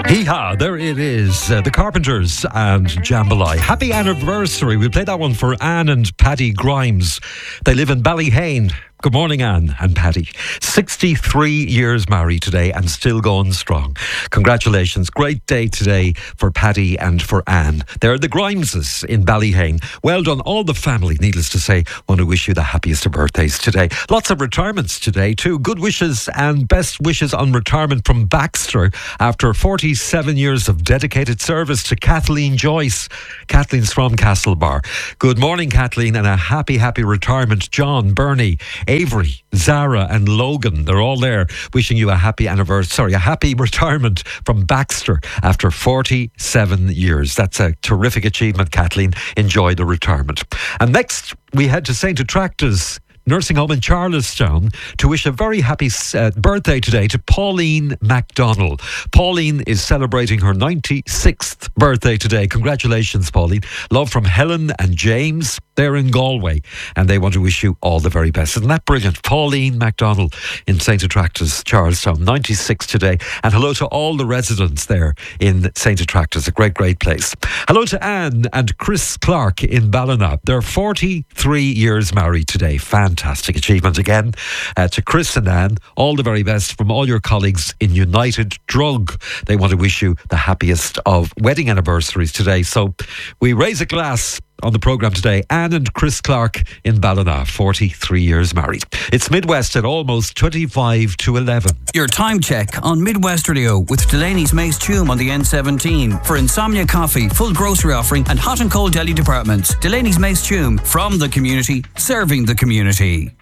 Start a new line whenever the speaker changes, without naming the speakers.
Hee-haw, there it is. The Carpenters and Jambalaya. Happy anniversary. We played that one for Anne and Paddy Grimes. They live in Ballyhane. Good morning, Anne and Paddy. 63 years married today and still going strong. Congratulations. Great day today for Paddy and for Anne. They're the Grimeses in Ballyhane. Well done, all the family, needless to say. Want to wish you the happiest of birthdays today. Lots of retirements today too. Good wishes and best wishes on retirement from Baxter after 47 years of dedicated service to Kathleen Joyce. Kathleen's from Castlebar. Good morning, Kathleen, and a happy retirement. John, Bernie, Avery, Zara and Logan, they're all there wishing you a happy retirement from Baxter after 47 years. That's a terrific achievement, Kathleen. Enjoy the retirement. And next we head to St. Attracta's nursing home in Charlestown to wish a very happy birthday today to Pauline MacDonald. Pauline is celebrating her 96th birthday today. Congratulations, Pauline. Love from Helen and James. They're in Galway and they want to wish you all the very best. Isn't that brilliant? Pauline MacDonald in St. Attracta's, Charlestown, 96 today. And hello to all the residents there in St. Attracta's, a great place. Hello to Anne and Chris Clark in Ballina. They're 43 years married today. Fantastic achievement again. To Chris and Anne, all the very best from all your colleagues in United Drug. They want to wish you the happiest of wedding anniversaries today. So we raise a glass on the programme today. Anne and Chris Clark in Ballina, 43 years married. It's Midwest at almost 25 to 11.
Your time check on Midwest Radio with Delaney's Mace Tume on the N17 for Insomnia Coffee, full grocery offering and hot and cold deli departments. Delaney's Mace Tume, from the community, serving the community.